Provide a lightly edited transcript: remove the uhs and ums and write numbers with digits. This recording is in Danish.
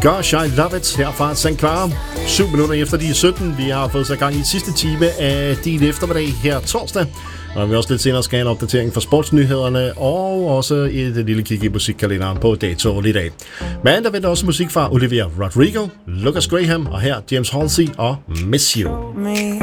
Gosh, I Love It her fra St. Clara. 7 minutter efter de 17. Vi har fået sat gang i sidste time af din eftermiddag her torsdag. Og vi også lidt senere skal have en opdatering for sportsnyhederne, og også et lille kig i musikkalenderen på datoen i dag. Men der venter også musik fra Olivia Rodrigo, Lucas Graham, og her James Halsey og Miss You.